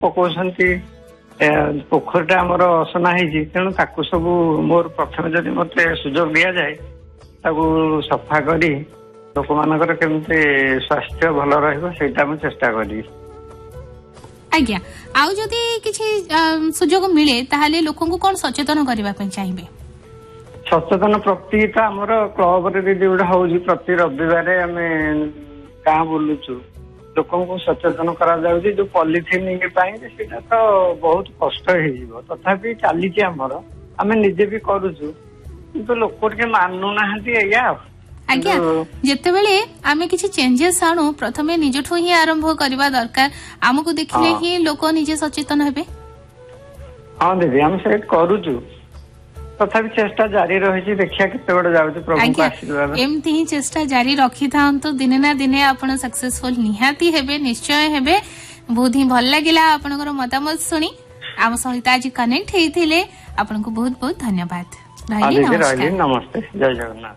ପକଉଛନ୍ତି पोखरीटा आमर असना है तेणु ताकू सब मोर प्रथम जदि मत सुजोग दि जाए सफा करी लोक मानकर केमती स्वास्थ्य भल रहा मुझे चेष्टा करी। आज्ञा आउ जदि किछि सुजोग मिले ताहाले लोकन को कोन सचेतन करबा पय चाहिबे? सचेतन प्रति तो आमर क्लब रे दीदी गुडा होउजी प्रति रविवार आमे गाँ बुलुचु लोक को सचेतन करा जाउजी जो पॉलिथिन सेटा तो बहुत कष्ट हो तथापि चली आमर आमे निजे भी करूचु किंतु लोक के मानु नाहंती एया। आज्ञा जेतेबेले आमे किछि चेंजेस आणु प्रथमे निजठो ही आरंभ करबा दरकार हमकु देखिले ही लोक निजे सचेतन हेबे। हां दीदी हम से करूचु तथापि चेष्टा जारी रही देखिया केते बड़ जाउची प्रभु का आशीर्वाद एमती ही चेष्टा जारी रखी थांतो दिने ना दिने आपण सक्सेसफुल निहाती हेबे निश्चय हेबे। बहुत ही भल लागिला आपनकर मतामत सुनी आम सहित आज कनेक्ट हेथिले आपन को बहुत बहुत धन्यवाद। नमस्ते जय जगन्नाथ।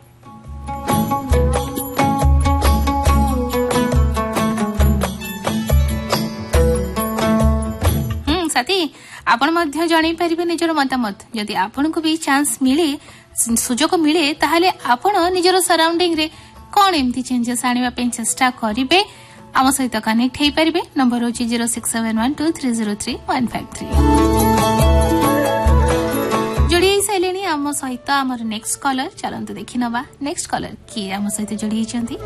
साथी आपण मध्य जणाई परिबे निजर मतामत जदि आपण को भी चांस मिले सुजोग मिले ताहाले आपण निजर सराउंडिंग रे कोन एमती चेंजेस आनिबा पे चेष्टा करिवे आम सहित कनेक्ट हेई परिबे। नंबर होची 06712303 जोड़ी साइलेनी आम सहित आमर नेक्स्ट कॉलर चलंतु देखि नबा नेक्स्ट कॉलर की आम सहित जोड़ी छंती।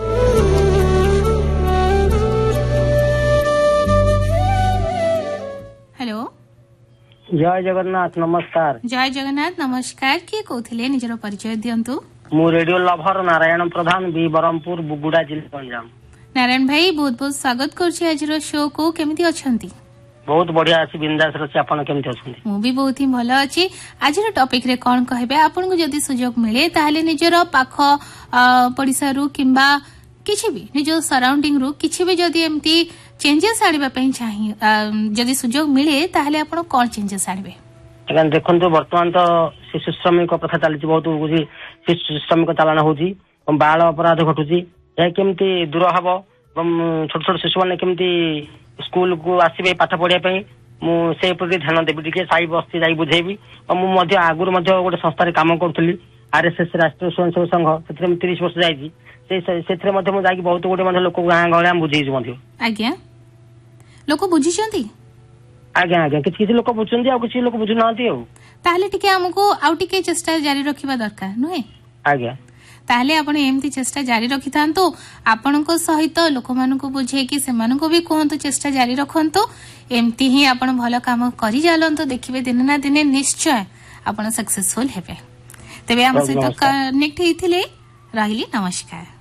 हेलो जय जगन्नाथ नमस्कार। जय जगन्नाथ नमस्कार किए कहते निजर परिचय दिंतु? मु रेडियो लभर नारायण प्रधान बी बरमपुर बुगुड़ा जिला गंजाम। नारायण भाई बहुत बहुत स्वागत करछि आज शो को केमिति अछंती? बहुत बढ़िया अछि बिंदास रछि आपण केमिति अछंती? मु भी बहुत ही भलो अछि। आज टॉपिक रे कोन कहबे आपण को जदी सुजोग मिले ताहाले निजर पाख पडिसा रु किंबा किछि भी निज सराउंडिंग रु किछि भी जदी एमती चेंजेस आनिबा पई चाहि जदी सुजोग मिले ताहाले आपण कोन चेंजेस आनिबे? अगन देखन तो वर्तमान तो शिशु श्रमिक प्रथा चली बहुत बुझी शिशु श्रमिक चालान होजी बाल अपराध घटुची या केमती दूर हबो छोट छोट शिशु माने केमती स्कूल को आसीबे पाठ पढिया पई मु से प्रति ध्यान देबी टिके साई बस्ती जाई बुझेबी मु मध्य आगुर मध्य गोटे संस्था रे काम करथली आरएसएस राष्ट्रीय स्वयंसेवक संघ सेत्रे 30 वर्ष जाईजी सेत्रे मध्य मु जाई बहुत गोटे मध्य लोक गां गळे हम बुझेइछु मध्य। आज्ञा लोक बुझिछंती? आज्ञा आज्ञा किछि किछि लोक बुझछंती आ किछि लोक बुझु नांती ताहले टिके हमको आउ टिके चेष्टा जारी रखिबा दरकार नहे? आज्ञा ताहले आपण एमती चेष्टा जारी रखिथांतो आपनको सहित लोक मानको बुझे कि से मानको भी कहंतो चेष्टा जारी रखंतो एमती ही आपण भलो काम करि जालंतो देखिबे दिन ना दिने निश्चय आपण सक्सेसफुल हेबे। तबे हम सहित कनेक्ट हेथिले रहिली नमस्कार।